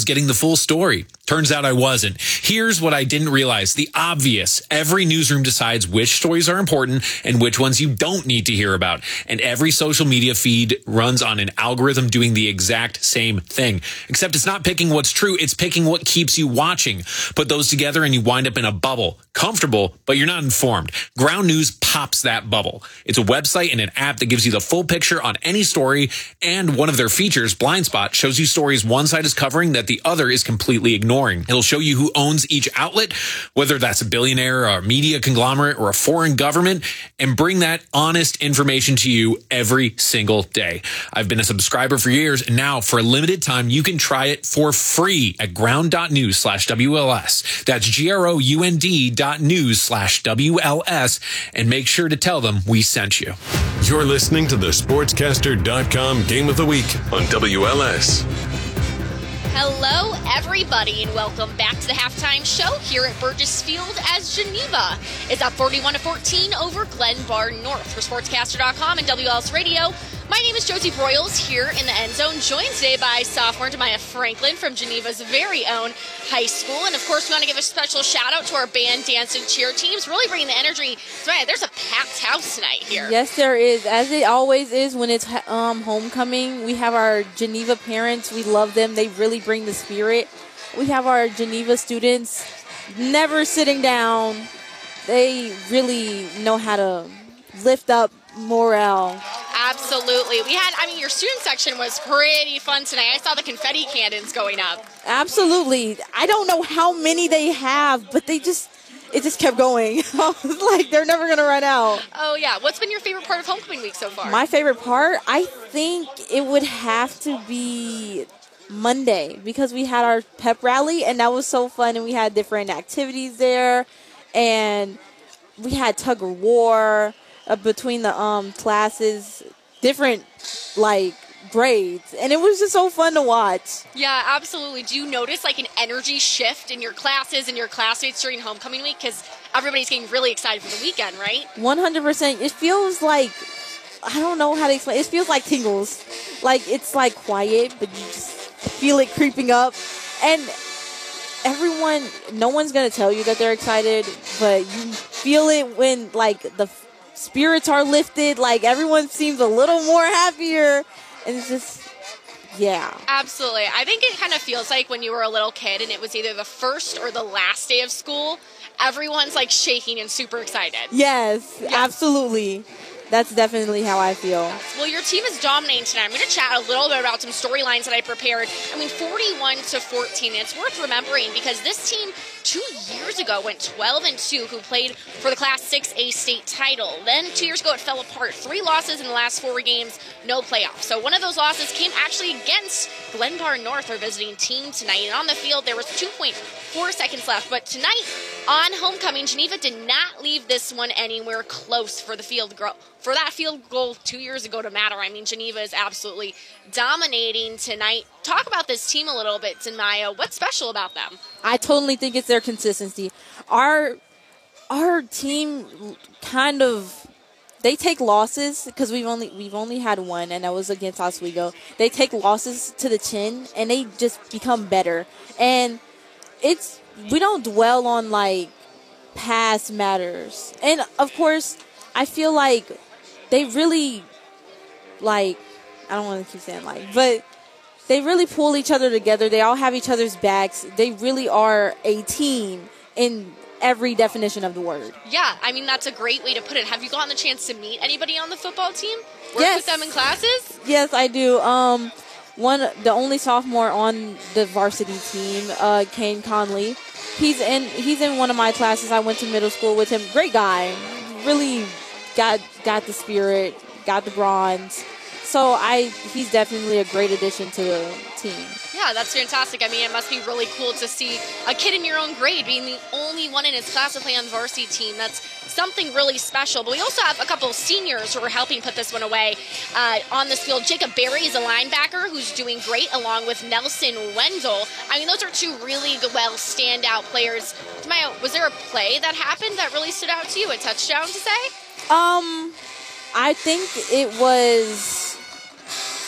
getting the full story. Turns out I wasn't. Here's what I didn't realize. The obvious. Every newsroom decides which stories are important and which ones you don't need to hear about. And every social media feed runs on an algorithm doing the exact same thing. Except it's not picking what's true. It's picking what keeps you watching. Put those together and you wind up in a bubble. Comfortable, but you're not informed. Ground News pops that bubble. It's a website and an app that gives you the full picture on any story. And one of their features, Blind Spot, shows you stories one side is covering that the other is completely ignoring. It'll show you who owns each outlet, whether that's a billionaire, a media conglomerate, or a foreign government, and bring that honest information to you every single day. I've been a subscriber for years, and now for a limited time, you can try it for free at ground.news/WLS. That's GROUND.news/WLS, and make sure to tell them we sent you. You're listening to the Sportscaster.com Game of the Week on WLS. Hello, everybody, and welcome back to the halftime show here at Burgess Field as Geneva is up 41-14 over Glenbard North. For Sportscaster.com and WLS Radio, my name is Josie Broyles here in the end zone, joined today by sophomore Demaya Franklin from Geneva's very own high school. And, of course, we want to give a special shout-out to our band, dance, and cheer teams, really bringing the energy. Demaya, there's a packed house tonight here. Yes, there is, as it always is when it's homecoming. We have our Geneva parents. We love them. They really bring the spirit. We have our Geneva students never sitting down. They really know how to lift up morale. Absolutely. Your student section was pretty fun tonight. I saw the confetti cannons going up. Absolutely. I don't know how many they have, but it just kept going. Like they're never going to run out. Oh, yeah. What's been your favorite part of homecoming week so far? My favorite part, I think it would have to be Monday because we had our pep rally and that was so fun and we had different activities there and we had tug of war between the classes, different grades, and it was just so fun to watch. Yeah, absolutely. Do you notice an energy shift in your classes and your classmates during homecoming week? Because everybody's getting really excited for the weekend, right? 100%. It feels like, I don't know how to explain. It feels like tingles. It's quiet, but you just feel it creeping up. And no one's going to tell you that they're excited, but you feel it when the spirits are lifted. Everyone seems a little more happier. And it's just, yeah. Absolutely. I think it kind of feels like when you were a little kid and it was either the first or the last day of school, everyone's shaking and super excited. Yes, absolutely. That's definitely how I feel. Well, your team is dominating tonight. I'm going to chat a little bit about some storylines that I prepared. 41-14. It's worth remembering because this team 2 years ago went 12-2, who played for the Class 6A state title. Then 2 years ago it fell apart. 3 losses in the last 4 games, no playoffs. So one of those losses came actually against Glenbard North, our visiting team tonight. And on the field there was 2.4 seconds left. But tonight on homecoming, Geneva did not leave this one anywhere close for the field goal. For that field goal 2 years ago to matter. Geneva is absolutely dominating tonight. Talk about this team a little bit, Demaya. What's special about them? I totally think it's their consistency. Our team kind of, they take losses because we've only had one, and that was against Oswego. They take losses to the chin, and they just become better. And we don't dwell on past matters. And of course, I feel like they really I don't want to keep saying but they really pull each other together. They all have each other's backs. They really are a team in every definition of the word. Yeah, that's a great way to put it. Have you gotten the chance to meet anybody on the football team? Work yes. with them in classes? Yes, I do. The only sophomore on the varsity team, Kane Conley. He's in one of my classes. I went to middle school with him. Great guy. Really got the spirit, got the bronze. So he's definitely a great addition to the team. Yeah, that's fantastic. It must be really cool to see a kid in your own grade being the only one in his class to play on the varsity team. That's something really special. But we also have a couple of seniors who are helping put this one away on this field. Jacob Berry is a linebacker who's doing great, along with Nelson Wendell. Those are 2 really standout players. Demaya, was there a play that happened that really stood out to you? A touchdown to say? I think it was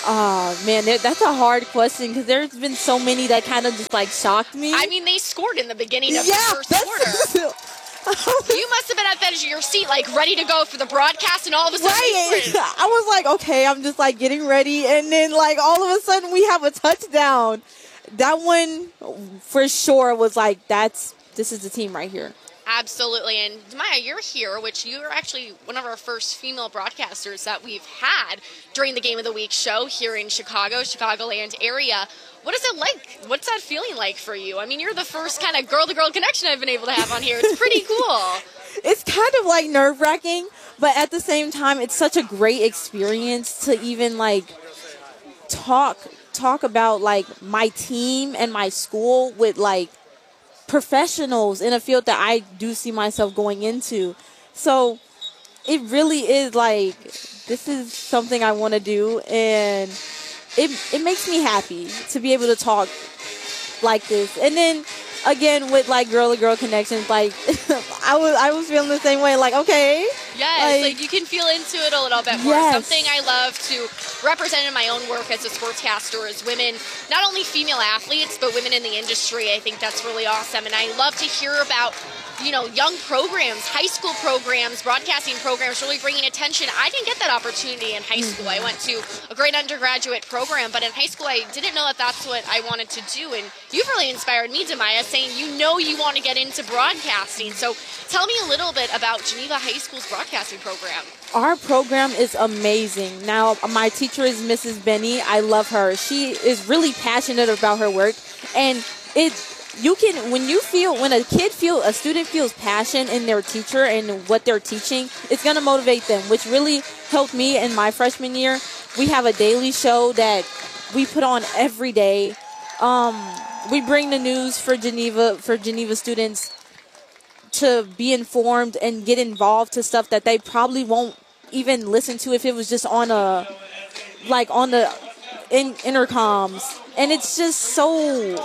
Oh, man, that's a hard question because there's been so many that kind of just, like, shocked me. I mean, they scored in the beginning of the first quarter. You must have been at the edge of your seat, like, ready to go for the broadcast, and all of a sudden... Right. I was like, okay, I'm just, like, getting ready, and then, like, all of a sudden we have a touchdown. That one, for sure, was like, this is the team right here. Absolutely. And Maya, you're here, which you're actually one of our first female broadcasters that we've had during the Game of the Week show here in Chicago, Chicagoland area. What is it like? What's that feeling like for you? I mean, you're the first kind of girl-to-girl connection I've been able to have on here. It's pretty cool. It's kind of like nerve-wracking, but at the same time, it's such a great experience to even like talk about like my team and my school with like professionals in a field that I do see myself going into. So it really is like, this is something I want to do, and it makes me happy to be able to talk like this. And then again with like girl-to-girl connections, like I was feeling the same way, like, okay. Yes, like you can feel into it a little bit more. Yes. Something I love to represent in my own work as a sportscaster is women, not only female athletes, but women in the industry. I think that's really awesome. And I love to hear about, you know, young programs, high school programs, broadcasting programs really bringing attention. I didn't get that opportunity in high school. I went to a great undergraduate program, but in high school I didn't know that that's what I wanted to do. And you've really inspired me, Demaya, saying you know you want to get into broadcasting. So tell me a little bit about Geneva High School's broadcasting program. Our program is amazing. Now, my teacher is Mrs. Benny. I love her. She is really passionate about her work, and when a student feels passion in their teacher and what they're teaching, it's going to motivate them, which really helped me in my freshman year. We have a daily show that we put on every day. We bring the news for Geneva students to be informed and get involved to stuff that they probably won't even listen to if it was just on the intercoms. And it's just so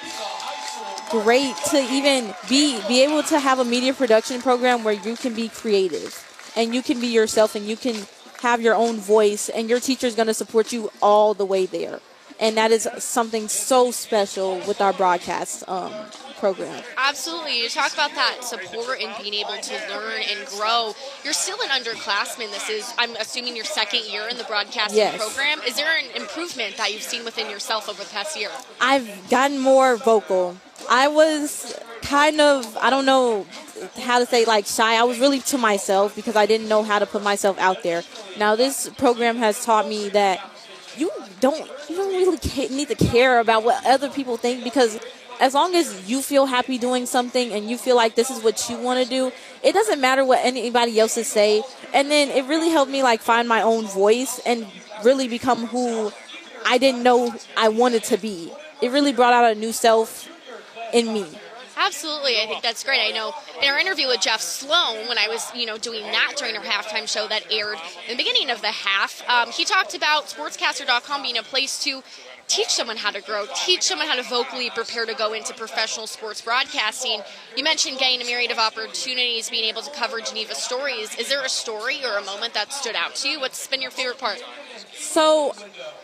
great to even be able to have a media production program where you can be creative and you can be yourself and you can have your own voice, and your teacher is going to support you all the way there. And that is something so special with our broadcast program. Absolutely. You talk about that support and being able to learn and grow. You're still an underclassman. This is, I'm assuming, your second year in the broadcasting program. Is there an improvement that you've seen within yourself over the past year? I've gotten more vocal. I was kind of, I don't know how to say, like, shy. I was really to myself because I didn't know how to put myself out there. Now, this program has taught me that you don't really need to care about what other people think, because as long as you feel happy doing something and you feel like this is what you want to do, it doesn't matter what anybody else is say. And then it really helped me like find my own voice and really become who I didn't know I wanted to be. It really brought out a new self in me. Absolutely. I think that's great. I know in our interview with Jeff Sloan, when I was, doing that during our halftime show that aired in the beginning of the half, he talked about sportscaster.com being a place to teach someone how to grow, teach someone how to vocally prepare to go into professional sports broadcasting. You mentioned getting a myriad of opportunities, being able to cover Geneva stories. Is there a story or a moment that stood out to you? What's been your favorite part? So,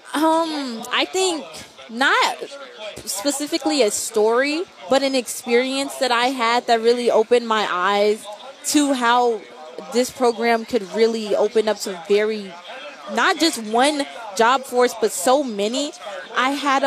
I think not specifically a story, but an experience that I had that really opened my eyes to how this program could really open up to not just one job force, but so many. I had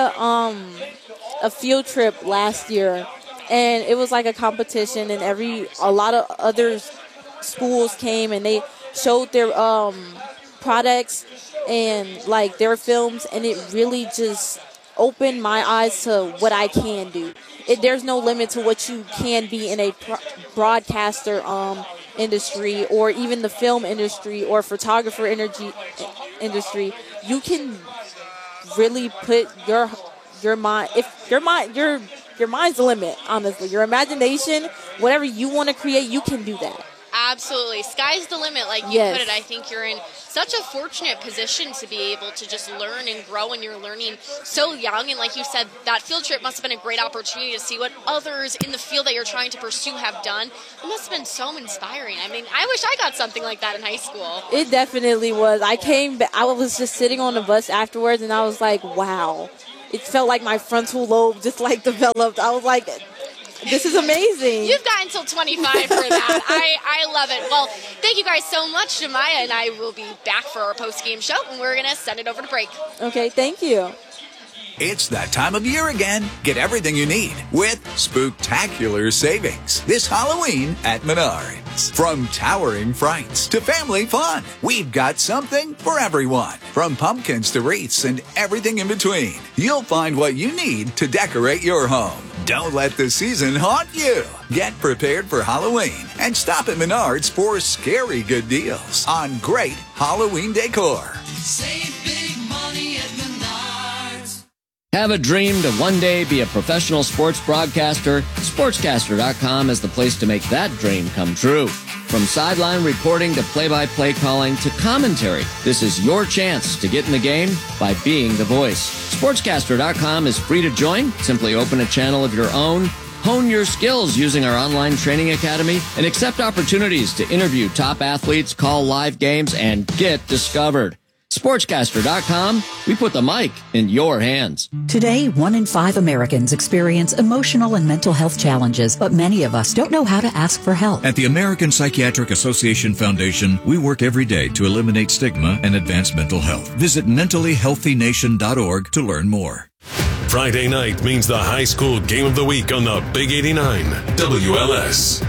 a field trip last year, and it was like a competition, and a lot of other schools came and they showed their products and like their films, and it really just opened my eyes to what I can do. There's no limit to what you can be in a broadcaster industry, or even the film industry or photographer industry. You can really put your mind, your mind's the limit, honestly. Your imagination, whatever you want to create, you can do that. Absolutely. Sky's the limit, like you put it. I think you're in such a fortunate position to be able to just learn and grow when you're learning so young. And like you said, that field trip must have been a great opportunity to see what others in the field that you're trying to pursue have done. It must have been so inspiring. I mean, I wish I got something like that in high school. It definitely was. I was just sitting on the bus afterwards, and I was like, wow. It felt like my frontal lobe just like developed. I was like, this is amazing. You've got until 25 for that. I love it. Well, thank you guys so much. Jemiah and I will be back for our post-game show, and we're going to send it over to break. Okay, thank you. It's that time of year again. Get everything you need with spooktacular savings this Halloween at Menards. From towering frights to family fun, we've got something for everyone. From pumpkins to wreaths and everything in between, you'll find what you need to decorate your home. Don't let the season haunt you. Get prepared for Halloween and stop at Menards for scary good deals on great Halloween decor. Save big money at Menards. Have a dream to one day be a professional sports broadcaster? Sportscaster.com is the place to make that dream come true. From sideline reporting to play-by-play calling to commentary, this is your chance to get in the game by being the voice. Sportscaster.com is free to join. Simply open a channel of your own, hone your skills using our online training academy, and accept opportunities to interview top athletes, call live games, and get discovered. Sportscaster.com, we put the mic in your hands. Today, 1 in 5 Americans experience emotional and mental health challenges, but many of us don't know how to ask for help. At the American Psychiatric Association Foundation, we work every day to eliminate stigma and advance mental health. Visit mentallyhealthynation.org to learn more. Friday night means the high school game of the week on the Big 89 WLS.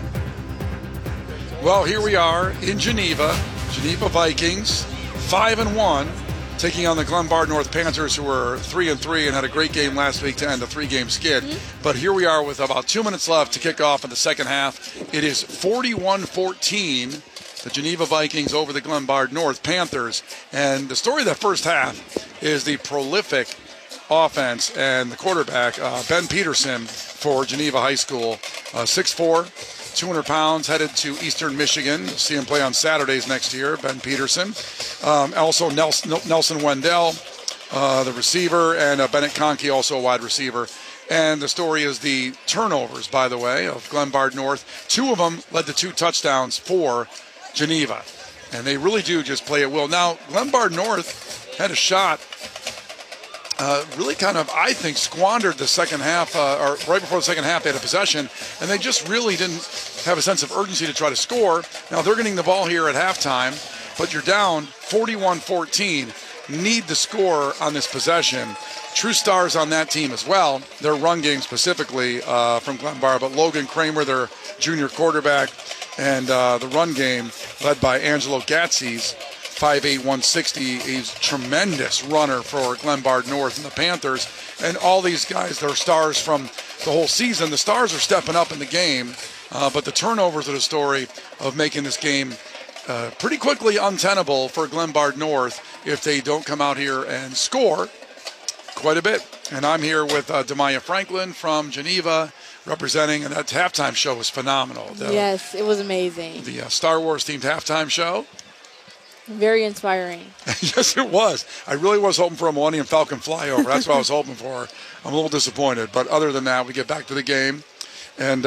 Well, here we are in Geneva Vikings. 5-1, taking on the Glenbard North Panthers, who were 3-3 and had a great game last week to end a 3-game skid. But here we are with about 2 minutes left to kick off in the second half. It is 41-14, the Geneva Vikings over the Glenbard North Panthers. And the story of that first half is the prolific offense and the quarterback, Ben Peterson, for Geneva High School, 6'4", 200 pounds, headed to Eastern Michigan. You'll see him play on Saturdays next year, Ben Peterson. Also Nelson Wendell, the receiver, and Bennett Conkey, also a wide receiver. And the story is the turnovers, by the way, of Glenbard North. 2 of them led to 2 touchdowns for Geneva. And they really do just play at will. Now, Glenbard North had a shot. Really kind of, I think, squandered the second half, or right before the second half, they had a possession, and they just really didn't have a sense of urgency to try to score. Now, they're getting the ball here at halftime, but you're down 41-14. Need the score on this possession. True stars on that team as well. Their run game specifically from Glenbard, but Logan Kramer, their junior quarterback, and the run game led by Angelo Gatzis. 5'8", 160. He's a tremendous runner for Glenbard North and the Panthers. And all these guys, they're stars from the whole season. The stars are stepping up in the game, but the turnovers are the story of making this game pretty quickly untenable for Glenbard North if they don't come out here and score quite a bit. And I'm here with Demaya Franklin from Geneva, representing, and that halftime show was phenomenal. Yes, it was amazing. The Star Wars themed halftime show. Very inspiring. Yes, it was. I really was hoping for a Millennium Falcon flyover. That's what I was hoping for. I'm a little disappointed. But other than that, we get back to the game. And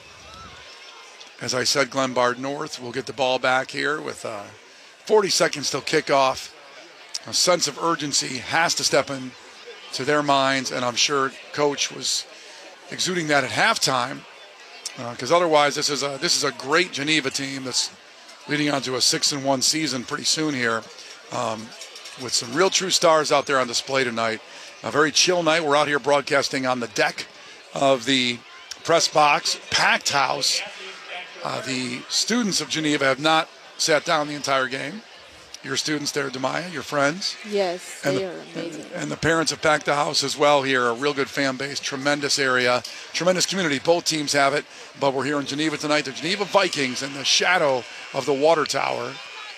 as I said, Glenbard North will get the ball back here with 40 seconds till kickoff. A sense of urgency has to step in to their minds, and I'm sure Coach was exuding that at halftime, because otherwise this is a great Geneva team that's leading on to a 6-1 season pretty soon here, with some real true stars out there on display tonight. A very chill night. We're out here broadcasting on the deck of the press box, packed house. The students of Geneva have not sat down the entire game. Your students there, Demaya, your friends. Yes, they are amazing. And the parents have packed the house as well here. A real good fan base, tremendous area, tremendous community. Both teams have it, but we're here in Geneva tonight. The Geneva Vikings in the shadow of the water tower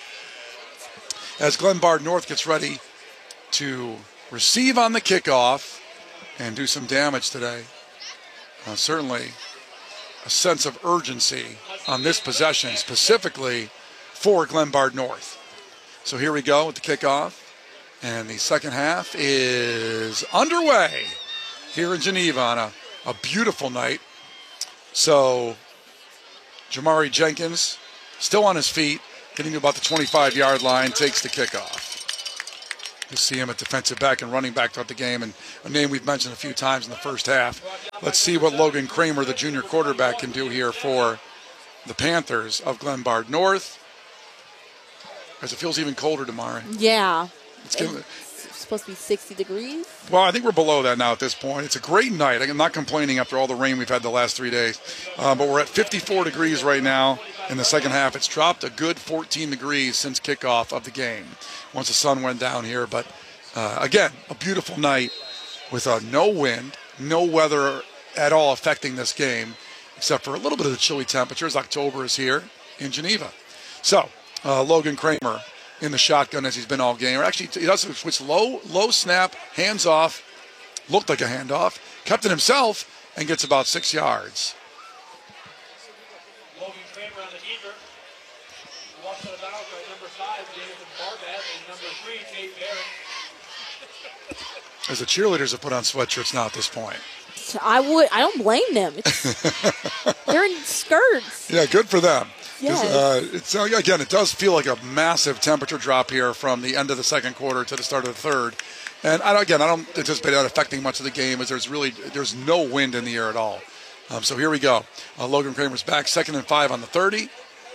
as Glenbard North gets ready to receive on the kickoff and do some damage today. Certainly a sense of urgency on this possession specifically for Glenbard North. So here we go with the kickoff. And the second half is underway here in Geneva on a beautiful night. So Jamari Jenkins still on his feet, getting to about the 25-yard line, takes the kickoff. You see him at defensive back and running back throughout the game, and a name we've mentioned a few times in the first half. Let's see what Logan Kramer, the junior quarterback, can do here for the Panthers of Glenbard North. As it feels even colder tomorrow. Yeah. It's supposed to be 60 degrees. Well, I think we're below that now at this point. It's a great night. I'm not complaining after all the rain we've had the last 3 days. But we're at 54 degrees right now in the second half. It's dropped a good 14 degrees since kickoff of the game once the sun went down here. But, again, a beautiful night with no wind, no weather at all affecting this game, except for a little bit of the chilly temperatures. October is here in Geneva. So, Logan Kramer in the shotgun as he's been all game. Or actually, he does switch low snap, hands off, looked like a handoff, kept it himself, and gets about 6 yards. Logan Kramer on the keeper. Walks out of bounds by number 5, Jameson Barbat, and number 3, Tate Barrett. As the cheerleaders have put on sweatshirts now at this point. I don't blame them. They're in skirts. Yeah, good for them. Yes. Again, it does feel like a massive temperature drop here from the end of the second quarter to the start of the third. And I don't anticipate that affecting much of the game, as there's no wind in the air at all. So here we go. Logan Kramer's back, 2nd and 5 on the 30.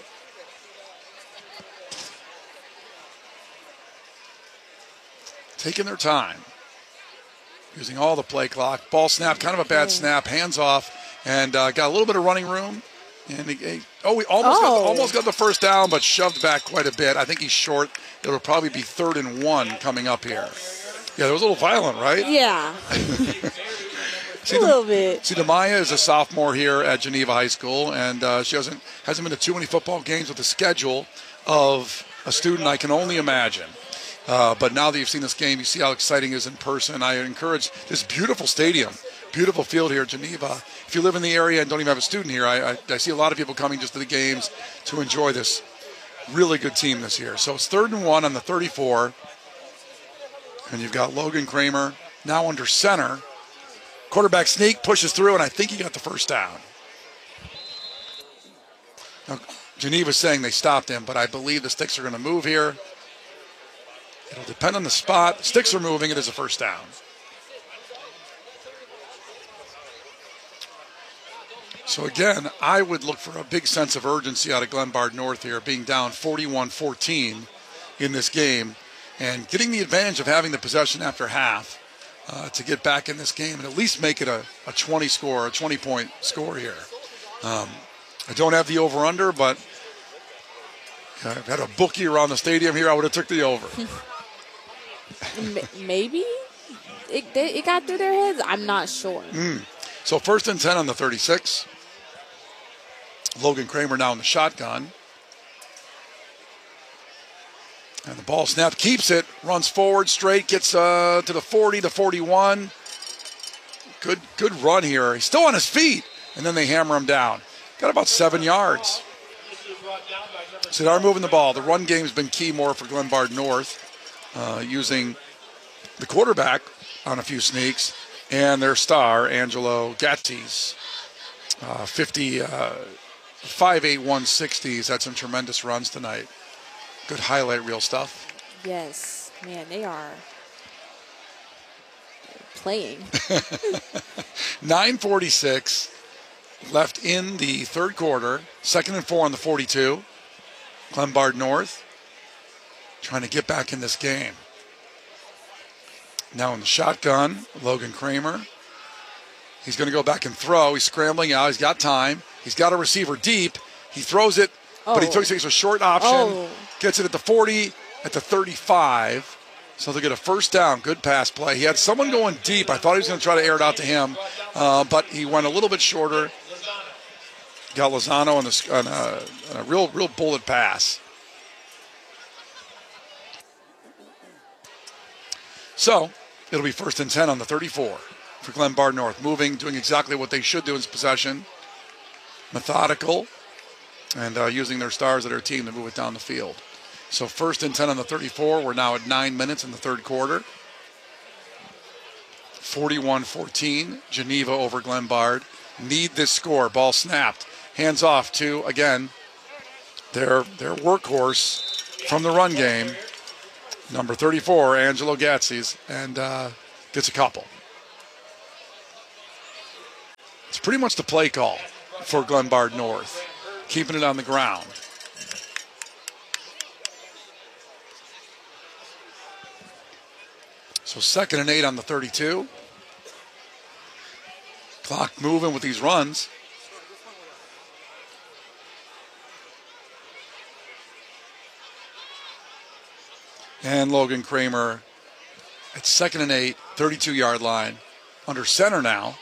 Taking their time, using all the play clock. Ball snap, kind of a bad snap, hands off, and got a little bit of running room. And we almost got the first down, but shoved back quite a bit. I think he's short. It'll probably be 3rd and 1 coming up here. Yeah, that was a little violent, right? Yeah. A little bit. See, Demaya is a sophomore here at Geneva High School, and she hasn't been to too many football games with the schedule of a student I can only imagine. But now that you've seen this game, you see how exciting it is in person. I encourage this beautiful stadium, beautiful field here at Geneva. If you live in the area and don't even have a student here, I see a lot of people coming just to the games to enjoy this really good team this year. So it's 3rd and 1 on the 34. And you've got Logan Kramer now under center. Quarterback sneak, pushes through, and I think he got the first down. Now, Geneva's saying they stopped him, but I believe the sticks are going to move here. It'll depend on the spot. The sticks are moving. It is a first down. So again, I would look for a big sense of urgency out of Glenbard North here, being down 41-14 in this game, and getting the advantage of having the possession after half to get back in this game and at least make it a 20-point score here. I don't have the over-under, but I've had a bookie around the stadium here. I would have took the over. Maybe it got through their heads. I'm not sure. So 1st and 10 on the 36. Logan Kramer now in the shotgun. And the ball snap, keeps it, runs forward straight, gets to the 40, the 41. Good run here. He's still on his feet, and then they hammer him down. Got about 7 yards. So they are moving the ball. The run game has been key more for Glenbard North, using the quarterback on a few sneaks, and their star, Angelo Gattis, 5'8", 160. He's had some tremendous runs tonight. Good highlight reel stuff. Yes. Man, they are playing. 9:46 left in the third quarter. 2nd and 4 on the 42. Glenbard North trying to get back in this game. Now in the shotgun, Logan Kramer. He's going to go back and throw. He's scrambling out. He's got time. He's got a receiver deep. He throws it, but he takes a short option. Gets it at the 40, at the 35. So they'll get a first down. Good pass play. He had someone going deep. I thought he was going to try to air it out to him, but he went a little bit shorter. Got Lozano on a real bullet pass. So it'll be 1st and 10 on the 34 for Glenbard North. Moving, doing exactly what they should do in this possession. Methodical. and using their stars of their team to move it down the field. So 1st and 10 on the 34. We're now at 9 minutes in the third quarter. 41-14, Geneva over Glenbard. Need this score. Ball snapped. Hands off to, again, their workhorse from the run game, number 34, Angelo Gatzis, and gets a couple. It's pretty much the play call for Glenbard North, keeping it on the ground. So 2nd and 8 on the 32. Clock moving with these runs. And Logan Kramer at 2nd and 8, 32-yard line. Under center now.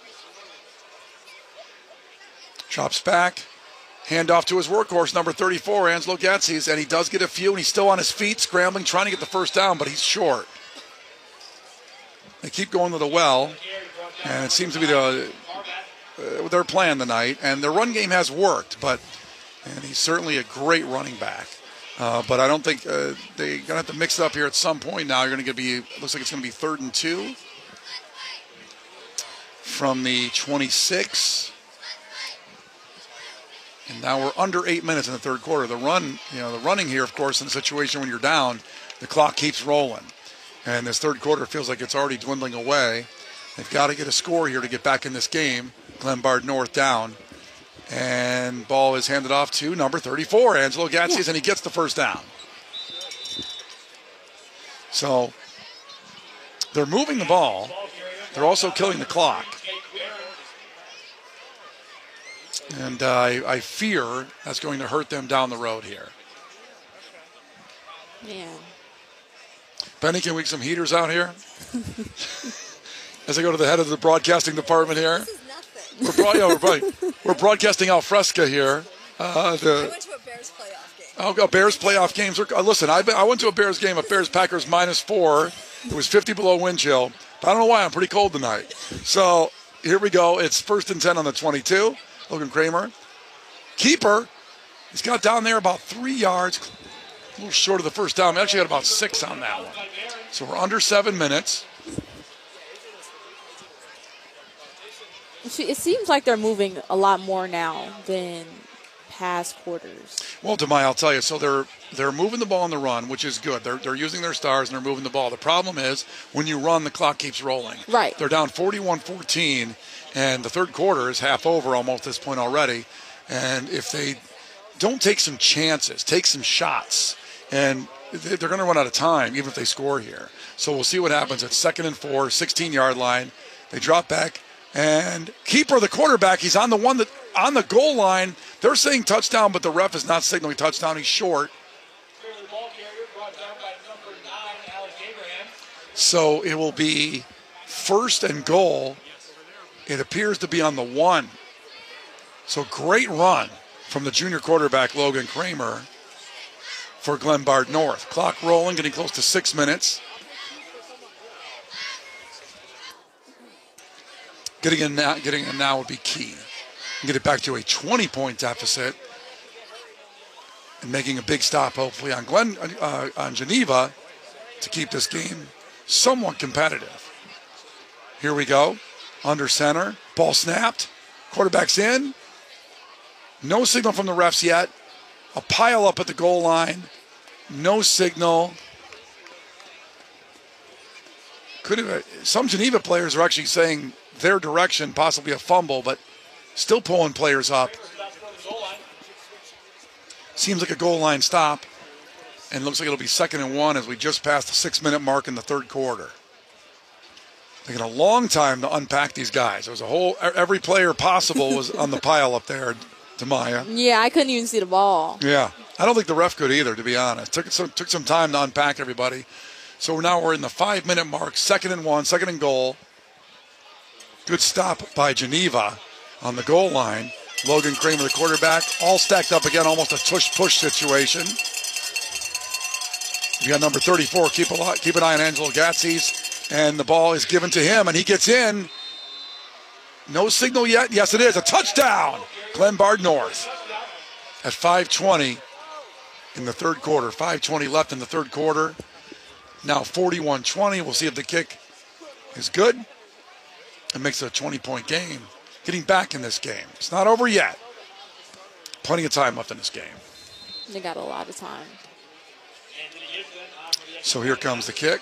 Drops back. Handoff to his workhorse, number 34, Angelo Gatzis. And he does get a few, and he's still on his feet, scrambling, trying to get the first down, but he's short. They keep going to the well, and it seems to be their plan tonight. And their run game has worked, and he's certainly a great running back. But I don't think they're going to have to mix it up here at some point now. Looks like it's going to be 3rd and 2 from the 26. And now we're under 8 minutes in the third quarter. The running here, of course, in a situation when you're down, the clock keeps rolling. And this third quarter feels like it's already dwindling away. They've got to get a score here to get back in this game. Glenbard North down. And ball is handed off to number 34, Angelo Gatzis, and he gets the first down. So they're moving the ball. They're also killing the clock. And I fear that's going to hurt them down the road here. Man. Penny, can we get some heaters out here? As I go to the head of the broadcasting department here. We're broadcasting al fresca here. I went to a Bears playoff game. Bears playoff games. Listen, I went to a Bears game, a Bears-Packers -4. It was 50 below wind chill. But I don't know why. I'm pretty cold tonight. So here we go. It's 1st and 10 on the 22. Logan Kramer. Keeper. He's got down there about 3 yards. A little short of the first down. We actually had about 6 on that one. So we're under 7 minutes. It seems like they're moving a lot more now than past quarters. Well, Demai, I'll tell you. So they're moving the ball on the run, which is good. They're using their stars and they're moving the ball. The problem is when you run, the clock keeps rolling. Right. They're down 41-14, and the third quarter is half over almost at this point already. And if they don't take some chances, take some shots, and they're going to run out of time even if they score here. So we'll see what happens at 2nd and 4, 16-yard line. They drop back. And Keeper, the quarterback, he's on the goal line. They're saying touchdown, but the ref is not signaling touchdown. He's short. So it will be 1st and goal. It appears to be on the 1. So great run from the junior quarterback, Logan Kramer, for Glenbard North. Clock rolling, getting close to 6 minutes. Getting in now would be key. Get it back to a 20-point deficit, and making a big stop, hopefully, on Geneva to keep this game somewhat competitive. Here we go. Under center. Ball snapped. Quarterback's in. No signal from the refs yet. A pile up at the goal line. No signal. Some Geneva players are actually saying their direction, possibly a fumble, but still pulling players up. Seems like a goal line stop, and looks like it'll be 2nd and 1 as we just passed the 6-minute mark in the third quarter. Taking a long time to unpack these guys. There was every player possible was on the pile up there, Demaya. Yeah, I couldn't even see the ball. Yeah, I don't think the ref could either, to be honest. Took some time to unpack everybody. So now we're in the 5-minute mark, 2nd and 1, 2nd and goal. Good stop by Geneva on the goal line. Logan Kramer, the quarterback, all stacked up again, almost a tush-push situation. You got number 34, keep an eye on Angelo Gatzis, and the ball is given to him, and he gets in. No signal yet. Yes, it is. A touchdown, Glenbard North. at 5:20 in the third quarter. 5:20 left in the third quarter. Now 41-20. We'll see if the kick is good. It makes it a 20-point game. Getting back in this game. It's not over yet. Plenty of time left in this game. They got a lot of time. So here comes the kick.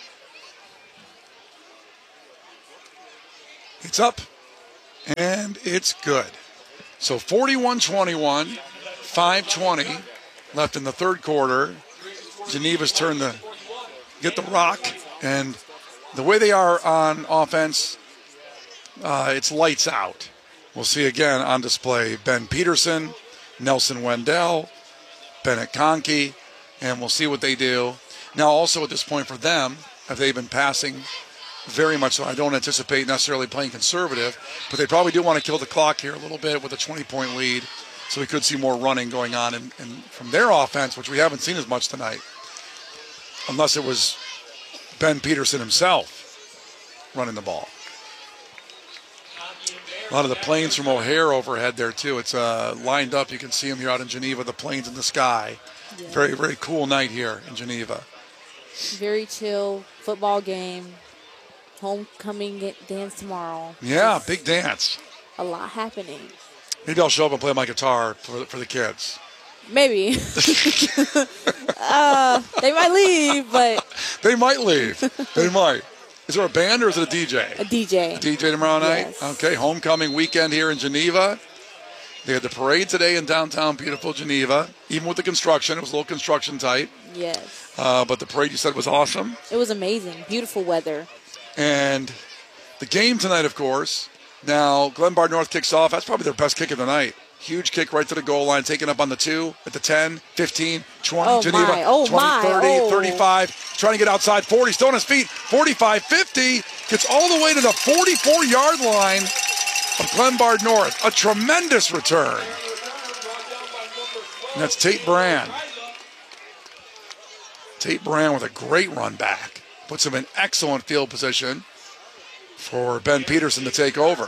It's up, and it's good. So 41-21, 5:20 left in the third quarter. Geneva's turn to get the rock, and the way they are on offense, it's lights out. We'll see again on display Ben Peterson, Nelson Wendell, Bennett Conkey, and we'll see what they do. Now also at this point for them, if they've been passing very much so, I don't anticipate necessarily playing conservative, but they probably do want to kill the clock here a little bit with a 20-point lead, so we could see more running going on and from their offense, which we haven't seen as much tonight, unless it was Ben Peterson himself running the ball. A lot of the planes from O'Hare overhead there, too. It's lined up. You can see them here out in Geneva, the planes in the sky. Yeah. Very, very cool night here in Geneva. Very chill football game. Homecoming dance tomorrow. Yeah, big dance. A lot happening. Maybe I'll show up and play my guitar for the kids. Maybe. They might leave, but... They might leave. They might. Is there a band or is it a DJ? A DJ. A DJ tomorrow night? Yes. Okay, homecoming weekend here in Geneva. They had the parade today in downtown beautiful Geneva. Even with the construction, it was a little construction tight. Yes. But the parade, you said, was awesome. It was amazing. Beautiful weather. And the game tonight, of course. Now, Glenbard North kicks off. That's probably their best kick of the night. Huge kick right to the goal line, taken up on the 2, at the 10, 15, 20, oh Geneva, my. Oh 20, my. 30, oh. 35, trying to get outside 40, still on his feet, 45, 50, gets all the way to the 44-yard line of Glenbard North. A tremendous return. And that's Tate Brand. Tate Brand with a great run back. Puts him in excellent field position for Ben Peterson to take over.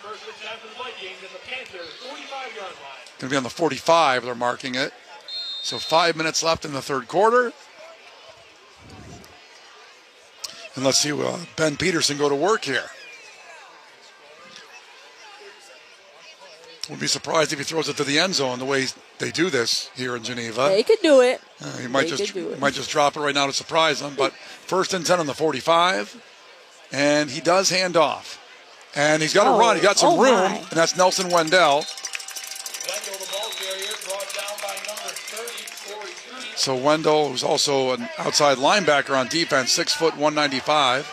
Going to be on the 45, they're marking it. So 5 minutes left in the third quarter. And let's see Ben Peterson go to work here. Wouldn't be surprised if he throws it to the end zone the way they do this here in Geneva. They could do it. He might just drop it right now to surprise them. But 1st and 10 on the 45. And he does hand off. And he's got to run. He got some room. My. And that's Nelson Wendell. So Wendell, who's also an outside linebacker on defense, 6 foot 195.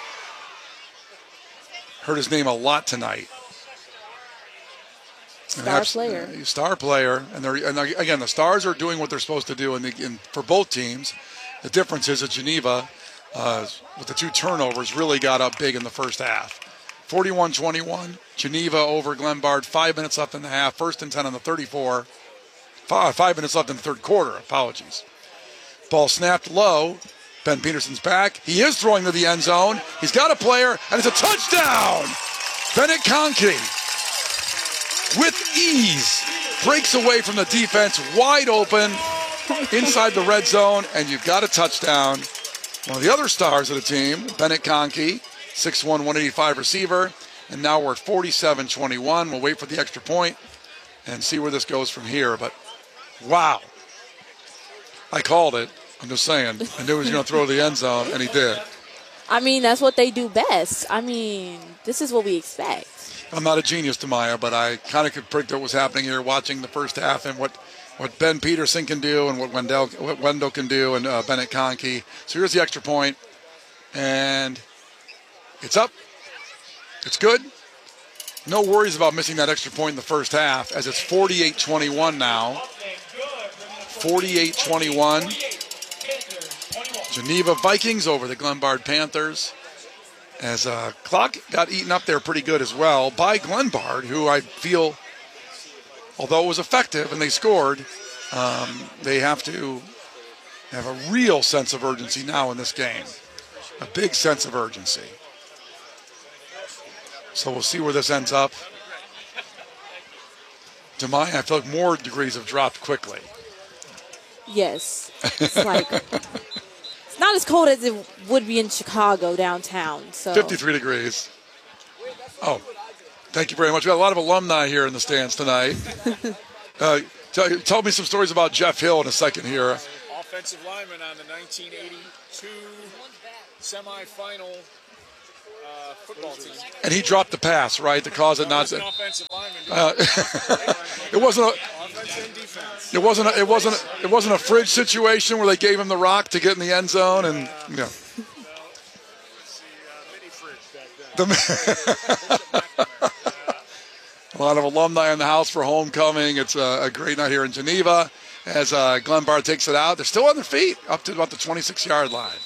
Heard his name a lot tonight. Star player. Star player. And again, the Stars are doing what they're supposed to do for both teams. The difference is that Geneva, with the 2 turnovers, really got up big in the first half. 41-21. Geneva over Glenbard. 5 minutes left in the half. 1st and 10 on the 34. 5 minutes left in the third quarter. Apologies. Ball snapped low. Ben Peterson's back. He is throwing to the end zone. He's got a player, and it's a touchdown. Bennett Conkey, with ease, breaks away from the defense, wide open, inside the red zone, and you've got a touchdown. One of the other stars of the team, Bennett Conkey, 6'1", 185 receiver, and now we're at 47-21. We'll wait for the extra point and see where this goes from here, but wow. I called it. I'm just saying. I knew he was going to throw the end zone, and he did. I mean, that's what they do best. I mean, this is what we expect. I'm not a genius, Tamaya, but I kind of could predict what was happening here watching the first half and what Ben Peterson can do and what Wendell can do and Bennett Conkey. So here's the extra point, and it's up. It's good. No worries about missing that extra point in the first half as it's 48-21 now. 48-21. Geneva Vikings over the Glenbard Panthers. As clock got eaten up there pretty good as well by Glenbard, who I feel, although it was effective and they scored, they have to have a real sense of urgency now in this game. A big sense of urgency. So we'll see where this ends up. Demai, I feel like more degrees have dropped quickly. Yes. It's like, it's not as cold as it would be in Chicago downtown. So 53 degrees. Oh, thank you very much. We got a lot of alumni here in the stands tonight. Tell me some stories about Jeff Hill in a second here. Offensive lineman on the 1982 semifinal football team. And he dropped the pass, right, to cause it not to. Offensive lineman. It wasn't a. Offense and defense. It wasn't a fridge situation where they gave him the rock to get in the end zone, and you know. A lot of alumni in the house for homecoming. It's a great night here in Geneva as Glenbard takes it out. They're still on their feet up to about the 26-yard line.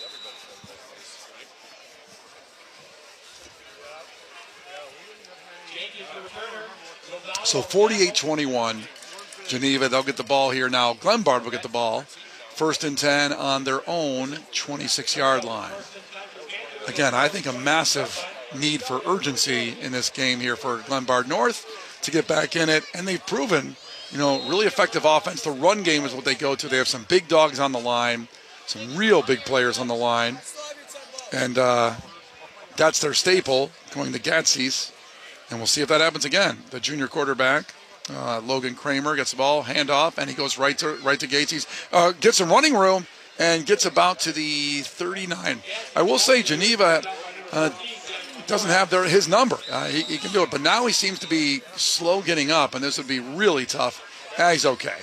So 48-21, Geneva. They'll get the ball here now. Glenbard will get the ball. 1st and 10 on their own 26-yard line. Again, I think a massive need for urgency in this game here for Glenbard North to get back in it. And they've proven, really effective offense. The run game is what they go to. They have some big dogs on the line, some real big players on the line. And that's their staple, going to Gatsies. And we'll see if that happens again. The junior quarterback, Logan Kramer, gets the ball, handoff, and he goes right to Gatsies. Gets some running room and gets about to the 39. I will say Geneva doesn't have his number. He can do it, but now he seems to be slow getting up, and this would be really tough. He's okay.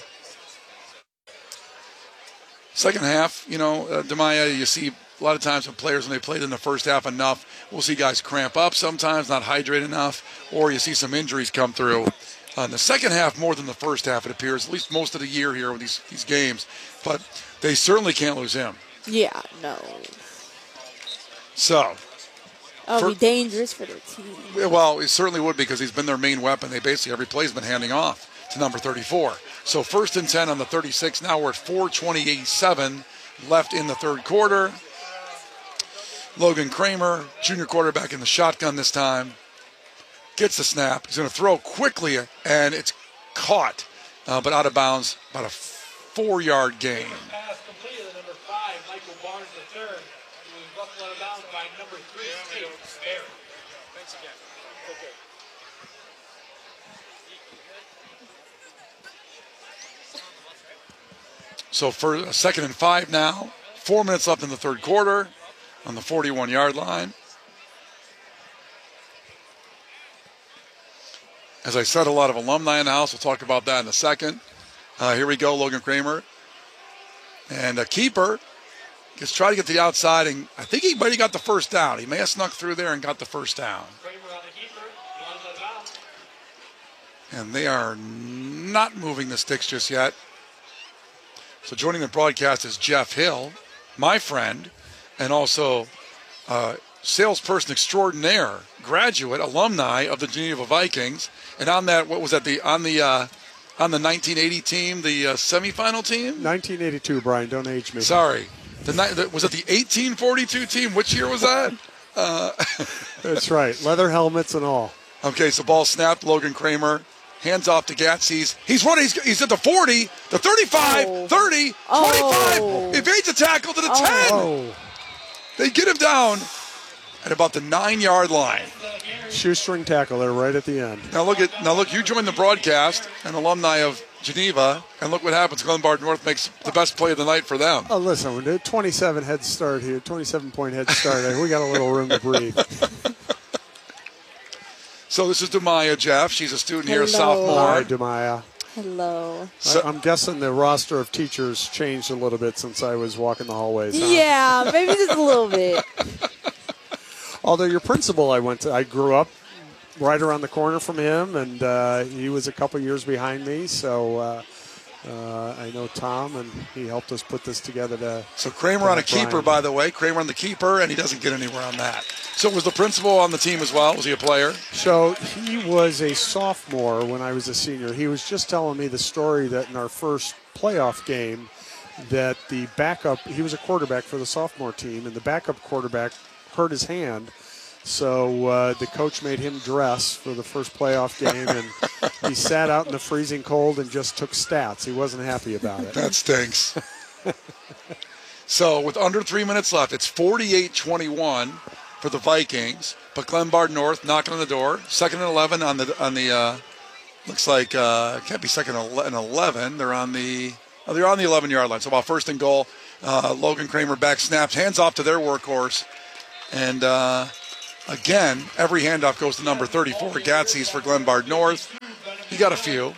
Second half, Demaya, you see a lot of times when players, when they played in the first half enough, we'll see guys cramp up sometimes, not hydrate enough, or you see some injuries come through. In the second half, more than the first half, it appears, at least most of the year here with these games. But they certainly can't lose him. Yeah, no. So. Be dangerous for their team. Well, it certainly would because he's been their main weapon. They basically, every play's been handing off to number 34. So 1st and 10 on the 36. Now we're at 4:28 left in the third quarter. Logan Kramer, junior quarterback in the shotgun this time, gets the snap. He's going to throw quickly, and it's caught, but out of bounds, about a 4-yard gain. Pass completed to number 5, Michael Barnes III. He was buckled out of bounds by number 3, Tate Sperry. Thanks again. Okay. So for a 2nd and 5 now, 4 minutes left in the third quarter. On the 41-yard line. As I said, a lot of alumni in the house. We'll talk about that in a second. Here we go, Logan Kramer. And a keeper gets trying to get to the outside, and I think he might have got the first down. He may have snuck through there and got the first down. And they are not moving the sticks just yet. So joining the broadcast is Jeff Hill, my friend, and also salesperson extraordinaire, graduate, alumni of the Geneva Vikings. And on that, what was that, on the 1980 team, the semifinal team? 1982, Brian, don't age me. Sorry. Was it the 1842 team? Which year was that? That's right, leather helmets and all. Okay, so ball snapped, Logan Kramer. Hands off to Gatsies. He's running. He's at the 40, the 35, 30, 25. Evades a tackle to the 10. Oh. They get him down at about the 9-yard line. Shoestring tackle there right at the end. Now look, you joined the broadcast, an alumni of Geneva, and look what happens. Glenbard North makes the best play of the night for them. Oh, listen, we did 27 head start here, 27-point head start. We got a little room to breathe. So this is Demaya, Jeff. She's a student here, a Hello. sophomore. Hi, Demaya. Hello. I'm guessing the roster of teachers changed a little bit since I was walking the hallways. Huh? Yeah, maybe just a little bit. Although your principal, I grew up right around the corner from him, and he was a couple years behind me, so I know Tom, and he helped us put this together. So Kramer on a keeper, by the way. Kramer on the keeper, and he doesn't get anywhere on that. So was the principal on the team as well? Was he a player? So he was a sophomore when I was a senior. He was just telling me the story that in our first playoff game that the backup, he was a quarterback for the sophomore team, and the backup quarterback hurt his hand. So the coach made him dress for the first playoff game, and he sat out in the freezing cold and just took stats. He wasn't happy about it. That stinks. So with under 3 minutes left, it's 48-21 for the Vikings. But Glenbard North knocking on the door. 2nd and 11 on the looks like can't be 2nd and 11. They're on the 11-yard line. So about 1st and goal. Logan Kramer back snaps, hands off to their workhorse, and again every handoff goes to number 34 Gatzis for Glenbard North. He got a few.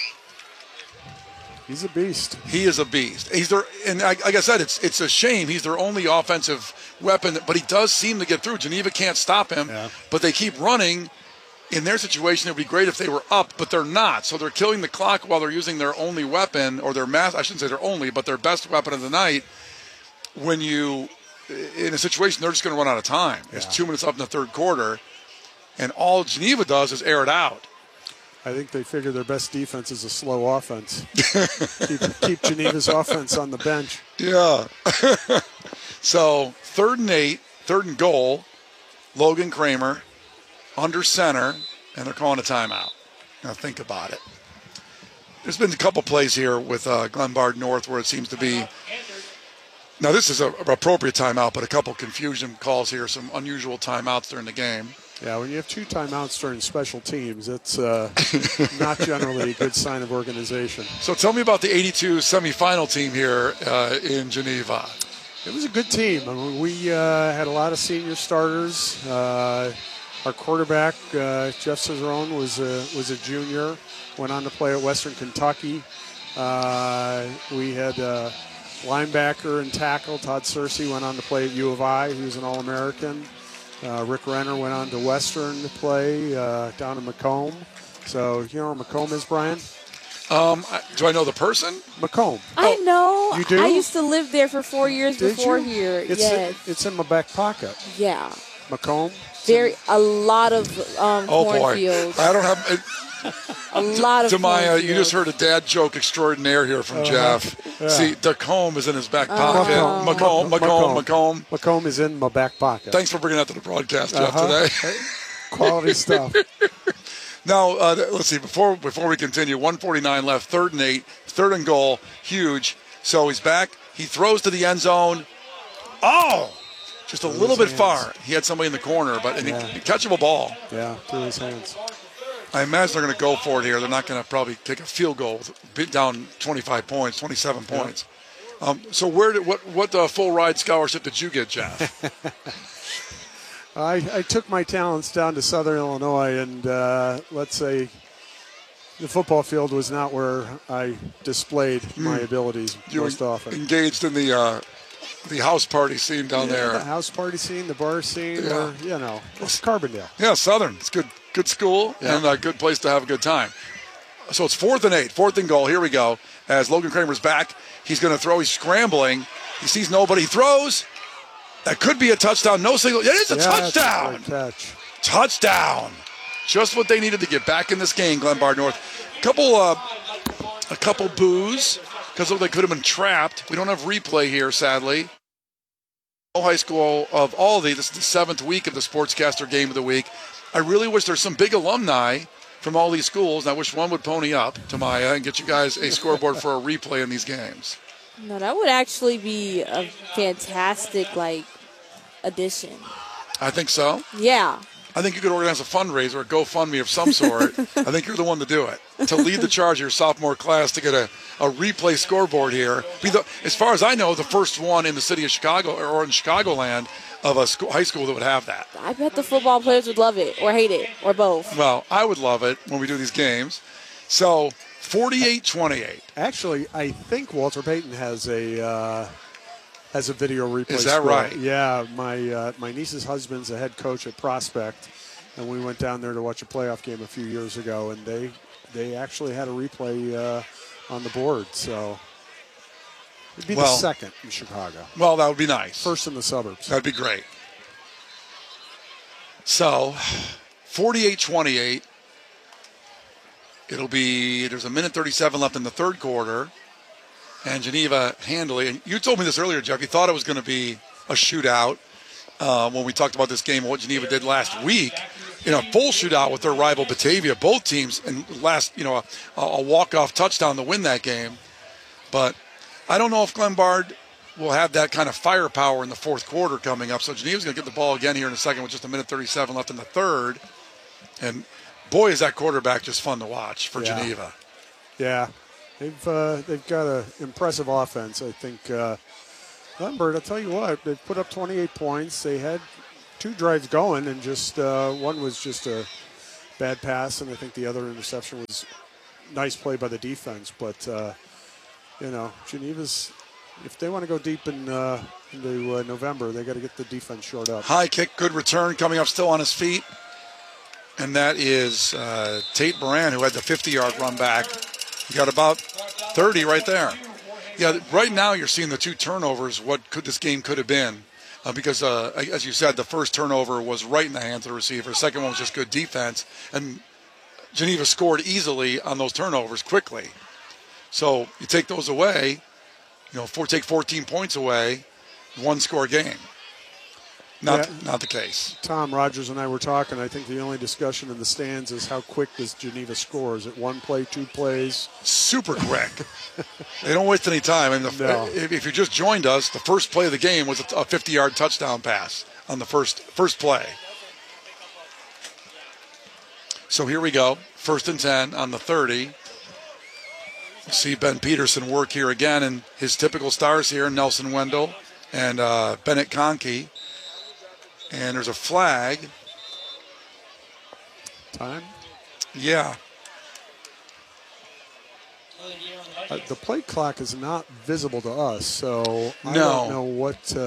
He's a beast. He is a beast. He's their, and like I said, it's a shame he's their only offensive weapon, but he does seem to get through. Geneva can't stop him, but they keep running. In their situation, it would be great if they were up, but they're not. So they're killing the clock while they're using their only weapon, or I shouldn't say their only, but their best weapon of the night. When you, in a situation, they're just going to run out of time. There's 2 minutes up in the third quarter, and all Geneva does is air it out. I think they figure their best defense is a slow offense. keep Geneva's offense on the bench. Yeah. So 3rd and 8, 3rd and goal, Logan Kramer under center, and they're calling a timeout. Now think about it. There's been a couple plays here with Glenbard North where it seems to be. Now this is an appropriate timeout, but a couple confusion calls here, some unusual timeouts during the game. Yeah, when you have 2 timeouts during special teams, it's not generally a good sign of organization. So tell me about the 82 semifinal team here in Geneva. It was a good team. I mean, we had a lot of senior starters. Our quarterback, Jeff Cicerone, was a junior, went on to play at Western Kentucky. We had linebacker and tackle, Todd Searcy, went on to play at U of I. He was an All-American. Rick Renner went on to Western to play down in Macomb. So, you know where Macomb is, Brian? Do I know the person? Macomb. I know. You do? I used to live there for 4 years Did before you? here. It's in my back pocket. Yeah. Macomb. A lot of Boy, cornfields. I don't have. A lot of Demaya, you cornfields. just heard a dad joke extraordinaire here from Jeff. Yeah. See, the comb is in his back pocket. Macomb. Macomb is in my back pocket. Thanks for bringing that to the broadcast, Jeff, today. Quality stuff. Now, let's see. Before we continue, 1:49 left, 3rd and 8, 3rd and goal, huge. So he's back. He throws to the end zone. Oh! Just a little bit far. He had somebody in the corner, but a catchable ball. Yeah, through his hands. I imagine they're going to go for it here. They're not going to probably take a field goal down 25 points, 27 points. So what full ride scholarship did you get, Jeff? I took my talents down to Southern Illinois, and let's say the football field was not where I displayed my abilities most often. Engaged in the house party scene down there. The house party scene, the bar scene, or, it's Carbondale. Yeah, Southern. It's good school and a good place to have a good time. So it's 4th and 8, 4th and goal. Here we go. As Logan Kramer's back, he's going to throw. He's scrambling. He sees nobody. He throws. That could be a touchdown. No signal. It is a touchdown. That's a great catch. Touchdown. Just what they needed to get back in this game, Glenbard North. A couple boos because they could have been trapped. We don't have replay here, sadly. High school of all this is the 7th week of the Sportscaster Game of the Week. I really wish there's some big alumni from all these schools, and I wish one would pony up to Maya and get you guys a scoreboard for a replay in these games. No, that would actually be a fantastic, addition. I think so. Yeah. I think you could organize a fundraiser or a GoFundMe of some sort. I think you're the one to do it. To lead the charge of your sophomore class to get a replay scoreboard here. As far as I know, the first one in the city of Chicago or in Chicagoland of a high school that would have that. I bet the football players would love it or hate it or both. Well, I would love it when we do these games. So 48-28. Actually, I think Walter Payton has a video replay. Is that right? Yeah, my niece's husband's a head coach at Prospect, and we went down there to watch a playoff game a few years ago, and they actually had a replay on the board. So it'd be the second in Chicago. Well, that would be nice. First in the suburbs. That'd be great. So 48-28. There's a minute 37 left in the third quarter. And Geneva handily, and you told me this earlier, Jeff, you thought it was going to be a shootout. when we talked about this game and what Geneva did last week in a full shootout with their rival Batavia, both teams, and a walk-off touchdown to win that game. But I don't know if Glenbard will have that kind of firepower in the fourth quarter coming up. So Geneva's going to get the ball again here in a second with just a minute 37 left in the third. And boy, is that quarterback just fun to watch for Geneva. Yeah, they've got an impressive offense. I think Glenbard, I'll tell you what, they've put up 28 points. They had 2 drives going, and just one was just a bad pass, and I think the other interception was nice play by the defense. But Geneva's, if they want to go deep into November, they got to get the defense shored up. High kick, good return, coming up still on his feet. And that is Tate Moran, who had the 50-yard run back. He got about 30 right there. Yeah, right now you're seeing the 2 turnovers, this game could have been. Because, as you said, the first turnover was right in the hands of the receiver. The second one was just good defense. And Geneva scored easily on those turnovers quickly. So you take those away, take 14 points away, 1-score game. Not the case. Tom Rogers and I were talking. I think the only discussion in the stands is how quick does Geneva score? Is it 1 play, 2 plays? Super quick. They don't waste any time. And if you just joined us, the first play of the game was a 50-yard touchdown pass on the first play. So here we go. 1st and 10 on the 30. See Ben Peterson work here again, and his typical stars here, Nelson Wendell and Bennett Conkey. And there's a flag. Time? Yeah. The play clock is not visible to us, so I No. don't know what...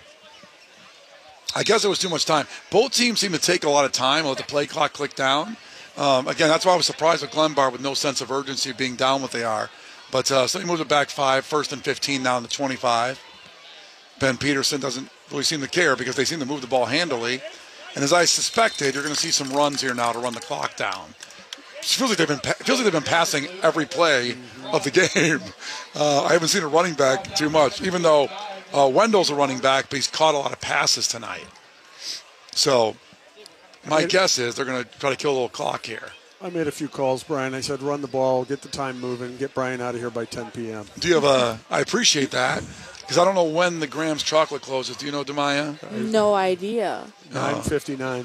I guess it was too much time. Both teams seem to take a lot of time, let the play clock click down. Again, that's why I was surprised with Glenbard with no sense of urgency being down what they are. But so he moves it back 5, 1st and 15 now in the 25. Ben Peterson doesn't really seem to care because they seem to move the ball handily. And as I suspected, you're going to see some runs here now to run the clock down. It feels like they've been passing every play of the game. I haven't seen a running back too much, even though Wendell's a running back, but he's caught a lot of passes tonight. So my guess is they're going to try to kill a little clock here. I made a few calls, Brian. I said, run the ball, get the time moving, get Brian out of here by 10 p.m. Do you have I appreciate that. Because I don't know when the Grams chocolate closes. Do you know, Demaya? No idea. 9:59.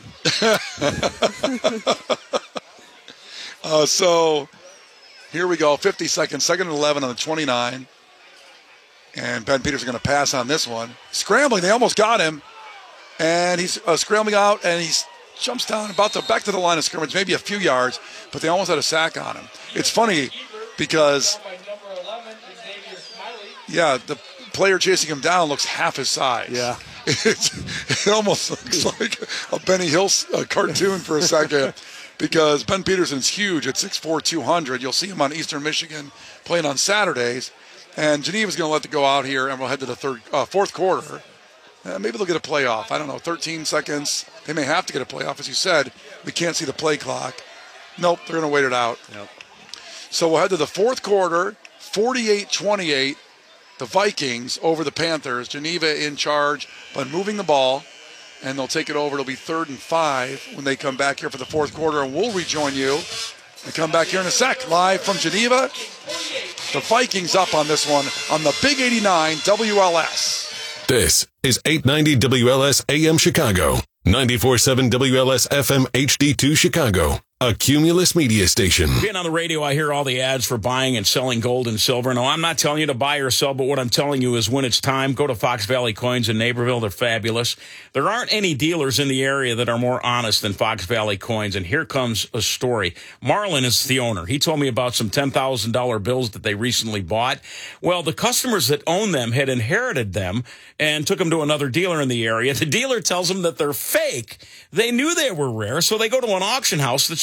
So here we go. 50 seconds. 2nd and 11 on the 29. And Ben Peters is going to pass on this one. Scrambling. They almost got him. And he's scrambling out, and he jumps down back to the line of scrimmage, maybe a few yards, but they almost had a sack on him. It's funny because, the player chasing him down looks half his size. Yeah. It almost looks like a Benny Hill cartoon for a second because Ben Peterson's huge at 6'4", 200. You'll see him on Eastern Michigan playing on Saturdays. And Geneva's going to let it go out here, and we'll head to the fourth quarter. Maybe they'll get a playoff. I don't know, 13 seconds. They may have to get a playoff. As you said, we can't see the play clock. Nope, they're going to wait it out. Yep. So we'll head to the fourth quarter, 48-28. The Vikings over the Panthers. Geneva in charge, but moving the ball, and they'll take it over. It'll be 3rd and 5 when they come back here for the fourth quarter, and we'll rejoin you. We come back here in a sec, live from Geneva. The Vikings up on this one on the Big 89 WLS. This is 890 WLS AM Chicago, 94.7 WLS FM HD2 Chicago, a Cumulus media station. Being on the radio, I hear all the ads for buying and selling gold and silver. No, I'm not telling you to buy or sell, but what I'm telling you is when it's time, go to Fox Valley Coins in Naperville. They're fabulous. There aren't any dealers in the area that are more honest than Fox Valley Coins, and here comes a story. Marlon is the owner. He told me about some $10,000 bills that they recently bought. Well, the customers that own them had inherited them and took them to another dealer in the area. The dealer tells them that they're fake. They knew they were rare, so they go to an auction house that's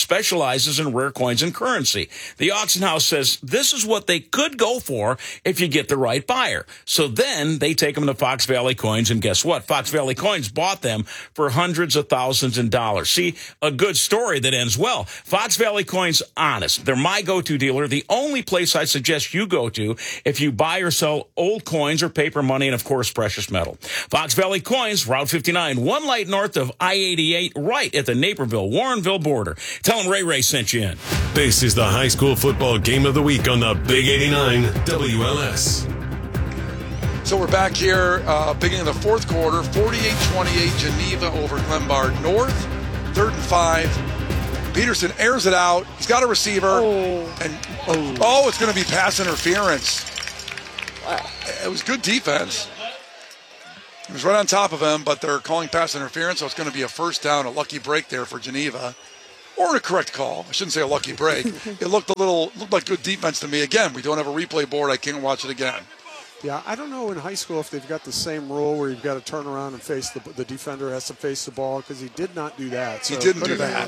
specializes in rare coins and currency. The auction house says this is what they could go for if you get the right buyer. So then they take them to Fox Valley Coins, and guess what? Fox Valley Coins bought them for hundreds of thousands of dollars. See, a good story that ends well. Fox Valley Coins, honest. They're my go-to dealer, the only place I suggest you go to if you buy or sell old coins or paper money and, of course, precious metal. Fox Valley Coins, Route 59, one light north of I-88, right at the Naperville-Warrenville border. Tell them Ray sent you in. This is the high school football game of the week on the Big 89 WLS. So we're back here, beginning of the fourth quarter, 48-28, Geneva over Glenbard North, 3rd and 5. Peterson airs it out. He's got a receiver. It's going to be pass interference. It was good defense. He was right on top of him, but they're calling pass interference, so it's going to be a first down, a lucky break there for Geneva. Or a correct call. I shouldn't say a lucky break. It looked like good defense to me. Again, we don't have a replay board. I can't watch it again. Yeah, I don't know in high school if they've got the same rule where you've got to turn around and face the defender has to face the ball, because he did not do that. So he didn't do that.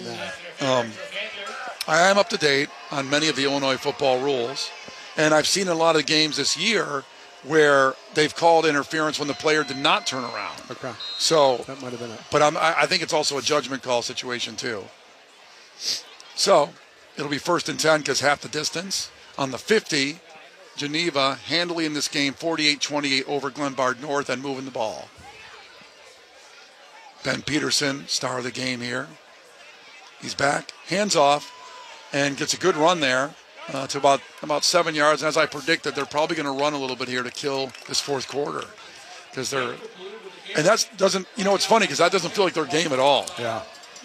I am up to date on many of the Illinois football rules, and I've seen a lot of games this year where they've called interference when the player did not turn around. Okay. So that might have been it. But I think it's also a judgment call situation too. So it'll be 1st and 10 because half the distance. On the 50, Geneva handily in this game, 48-28 over Glenbard North and moving the ball. Ben Peterson, star of the game here. He's back, hands off, and gets a good run there to about 7 yards. And as I predicted, they're probably going to run a little bit here to kill this fourth quarter. Because it's funny because that doesn't feel like their game at all. Yeah.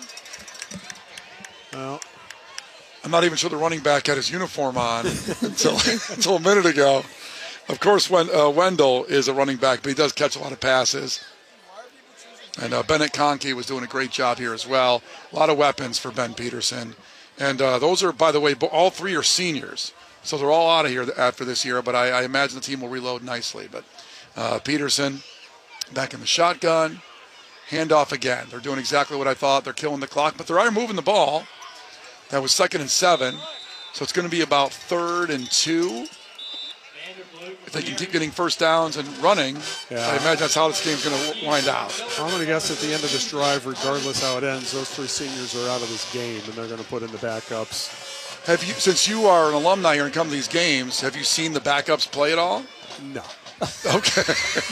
Well, I'm not even sure the running back had his uniform on until a minute ago. Of course, when Wendell is a running back, but he does catch a lot of passes. And Bennett Conkey was doing a great job here as well. A lot of weapons for Ben Peterson. And those are, by the way, all 3 are seniors. So they're all out of here after this year, but I imagine the team will reload nicely. But Peterson back in the shotgun. Handoff again. They're doing exactly what I thought. They're killing the clock, but they're moving the ball. That was 2nd and 7. So it's going to be about 3rd and 2. If they can keep getting first downs and running, I imagine that's how this game's going to wind out. I'm going to guess at the end of this drive, regardless how it ends, those 3 seniors are out of this game, and they're going to put in the backups. Have you, since you are an alumni here and come to these games, have you seen the backups play at all? No. Okay.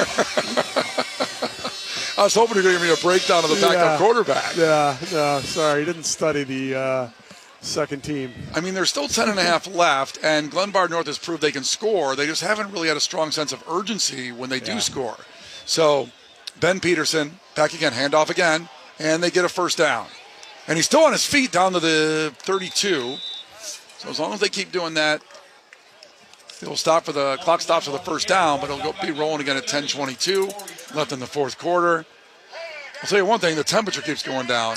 I was hoping you were going to give me a breakdown of the backup quarterback. Yeah, no, sorry, didn't study the second team. I mean, there's still 10.5 left, and Glenbard North has proved they can score. They just haven't really had a strong sense of urgency when they do score. So, Ben Peterson, back again, handoff again, and they get a first down. And he's still on his feet down to the 32. So as long as they keep doing that, it'll stop for the clock stops for the first down, but it'll be rolling again at 10:22 left in the fourth quarter. I'll tell you one thing, the temperature keeps going down.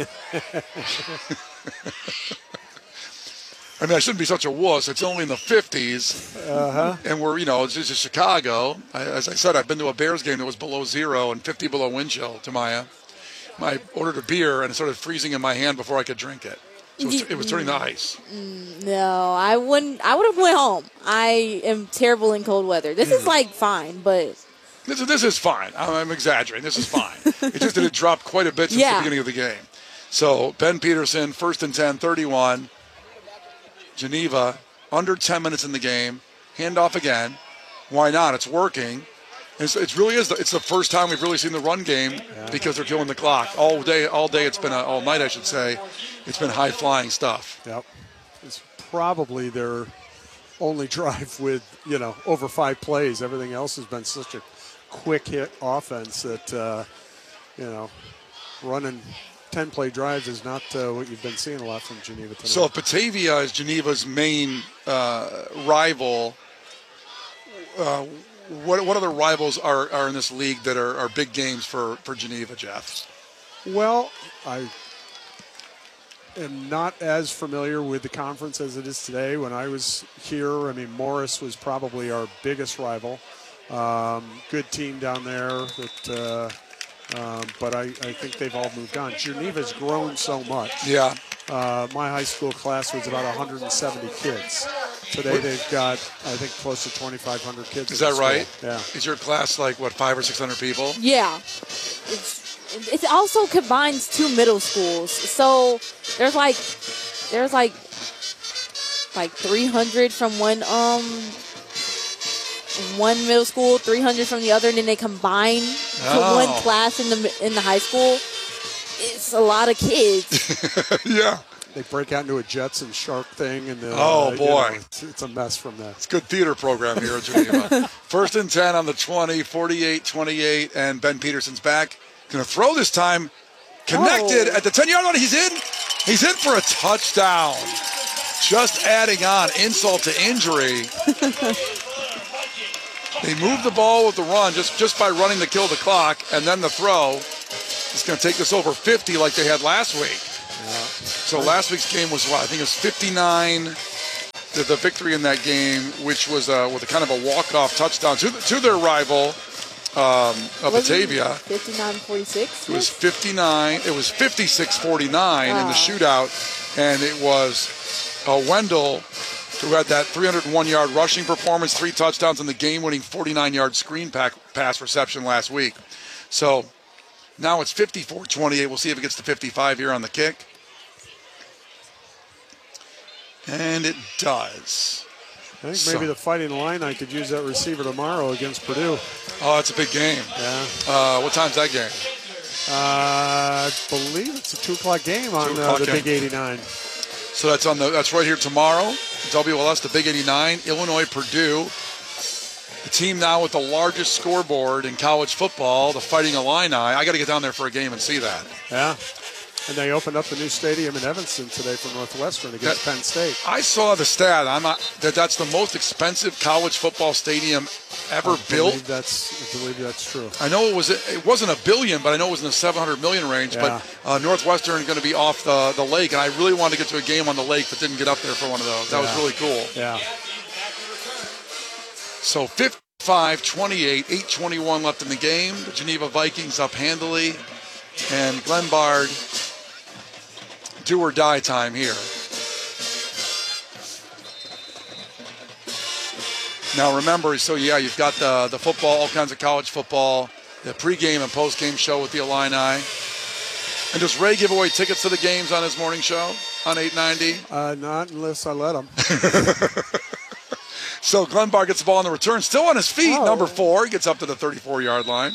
I mean, I shouldn't be such a wuss. It's only in the 50s, and we're, it's just Chicago. As I said, I've been to a Bears game that was below 0 and 50 below wind chill, Tamaya. I ordered a beer, and it started freezing in my hand before I could drink it. So it was turning to ice. No, I wouldn't. I would have went home. I am terrible in cold weather. This is fine, but this is fine. I'm exaggerating. This is fine. It just did drop quite a bit since the beginning of the game. So Ben Peterson, 1st and 10, 31. Geneva, under 10 minutes in the game. Handoff again. Why not? It's working. It really is. It's the first time we've really seen the run game because they're killing the clock all day. It's been all night, I should say. It's been high flying stuff. Yep. It's probably their only drive with over 5 plays. Everything else has been such a quick hit offense that running 10-play drives is not what you've been seeing a lot from Geneva tonight. So if Batavia is Geneva's main rival, what other rivals are in this league that are big games for Geneva, Jeff? Well, I am not as familiar with the conference as it is today. When I was here, I mean, Morris was probably our biggest rival. Good team down there, but I think they've all moved on. Geneva's grown so much. Yeah. My high school class was about 170 kids. Today they've got, I think, close to 2,500 kids. Is that right? Yeah. Is your class like, 500 or 600 people? Yeah. It also combines 2 middle schools. So there's like 300 from one middle school, 300 from the other, and then they combine to one class in the high school. It's a lot of kids. Yeah. They break out into a Jets and Shark thing, and oh boy, it's a mess from that. It's a good theater program here at Geneva. 1st and 10 on the 20, 48-28, and Ben Peterson's back. Going to throw this time, connected at the 10-yard line. He's in for a touchdown. Just adding on insult to injury. They moved the ball with the run just by running to kill the clock, and then the throw. It's going to take this over 50 like they had last week. Yeah. So last week's game was what? I think it was 59. The victory in that game, which was with a kind of a walk-off touchdown to their rival of Batavia. 59-46? It was 59. It was 56-49 in the shootout, and it was Wendell who had that 301-yard rushing performance, 3 touchdowns, and the game-winning 49-yard screen pass reception last week. So now it's 54-28. We'll see if it gets to 55 here on the kick. And it does. I think maybe the Fighting Illini could use that receiver tomorrow against Purdue. Oh, that's a big game. Yeah. What time's that game? I believe it's a 2 o'clock game on the Big 89. So that's right here tomorrow. WLS, the Big 89, Illinois, Purdue. The team now with the largest scoreboard in college football, the Fighting Illini. I got to get down there for a game and see that. Yeah. And they opened up the new stadium in Evanston today for Northwestern against Penn State. I saw the stat. That's the most expensive college football stadium ever built. I believe that's true. I know it wasn't $1 billion, but I know it was in the $700 million range. Yeah. But Northwestern going to be off the lake, and I really wanted to get to a game on the lake, but didn't get up there for one of those. That was really cool. Yeah. So 55-28, 8:21 left in the game. The Geneva Vikings up handily, and Glenbard, do or die time here. Now remember, you've got the football, all kinds of college football, the pregame and postgame show with the Illini. And does Ray give away tickets to the games on his morning show on 890? Not unless I let him. So Glenbard gets the ball on the return, still on his feet, number 4. He gets up to the 34-yard line.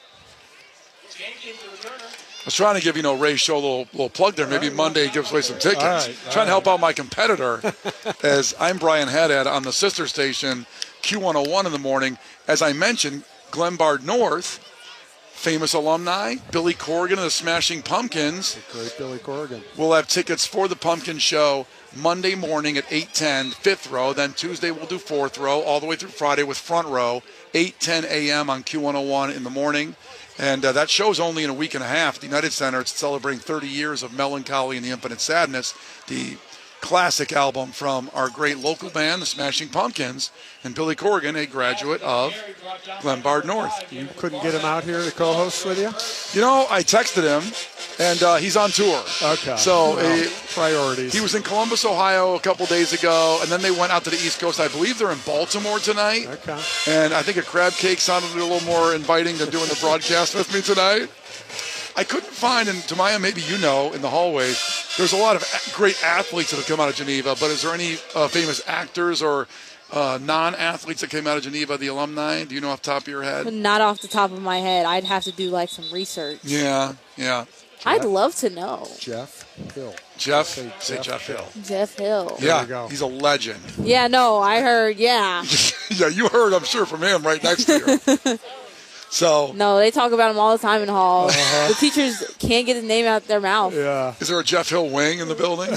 I was trying to give, Ray Show a little plug there. Maybe Monday he gives away some tickets. Trying to help out my competitor, as I'm Brian Haddad on the sister station, Q101 in the morning. As I mentioned, Glenbard North, famous alumni, Billy Corrigan of the Smashing Pumpkins. The great Billy Corrigan. We'll have tickets for the Pumpkin Show Monday morning at 8:10, 5th row. Then Tuesday we'll do 4th row, all the way through Friday with front row, 8:10 a.m. on Q101 in the morning. And that show's only in a week and a half. The United Center, it's celebrating 30 years of Melancholy and the Infinite Sadness, the classic album from our great local band, the Smashing Pumpkins, and Billy Corrigan, a graduate of Glenbard North. You couldn't get him out here to co-host with you? I texted him, and he's on tour. Okay. So priorities. He was in Columbus, Ohio a couple days ago, and then they went out to the East Coast. I believe they're in Baltimore tonight. Okay. And I think a crab cake sounded a little more inviting than doing the broadcast with me tonight. I couldn't find, and Tamaya, maybe in the hallways, there's a lot of great athletes that have come out of Geneva, but is there any famous actors or non-athletes that came out of Geneva, the alumni? Do you know off the top of your head? Not off the top of my head. I'd have to do some research. Yeah. I'd love to know. Jeff Hill. Say Jeff Hill. Jeff Hill. Yeah, he's a legend. Yeah, no, I heard, yeah. Yeah, you heard, I'm sure, from him right next to you. So no, they talk about him all the time in hall. The teachers can't get his name out their mouth. Yeah. Is there a Jeff Hill wing in the building?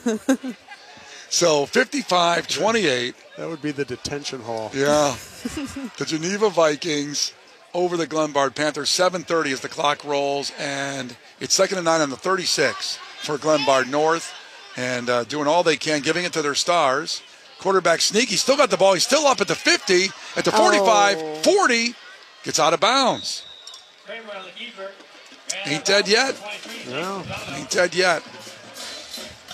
So 55-28. That would be the detention hall. Yeah. The Geneva Vikings over the Glenbard Panthers. 7:30 as the clock rolls, and it's 2nd and 9 on the 36 for Glenbard North, and doing all they can, giving it to their stars. Quarterback sneak. He's still got the ball. He's still up at the 50, at the 45, 40. Gets out of bounds. Ain't dead yet. No. Ain't dead yet.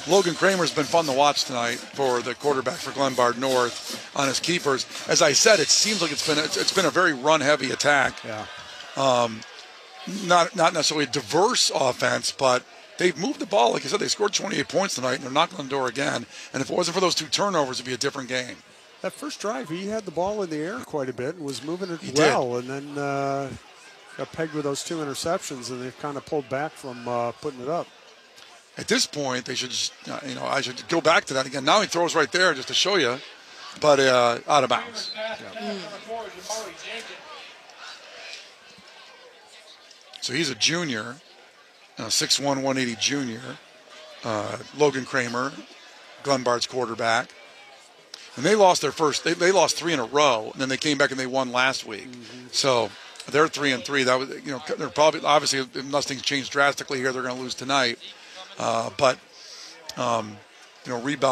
Logan Kramer's been fun to watch tonight for the quarterback for Glenbard North on his keepers. As I said, it seems like it's been a very run-heavy attack. Yeah. Not necessarily a diverse offense, but they've moved the ball. Like I said, they scored 28 points tonight, and they're knocking on the door again. And if it wasn't for those 2 turnovers, it'd be a different game. That first drive, he had the ball in the air quite a bit and was moving it He well. And then got pegged with those 2 interceptions, and they've kind of pulled back from putting it up. At this point, they should just, I should go back to that again. Now he throws right there just to show you, but out of bounds. So he's a junior, 6'1", 180 junior. Logan Kramer, Glenbard's quarterback. And they lost their first, they lost 3 in a row, and then they came back and they won last week. Mm-hmm. So they're 3-3. That was, they're probably, obviously, unless things change drastically here, they're going to lose tonight. But rebound.